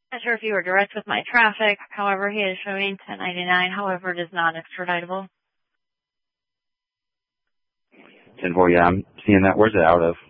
Not sure if you were direct with my traffic. However, he is showing 1099. However, it is not extraditable. 10-4, yeah, I'm seeing that. Where's it out of?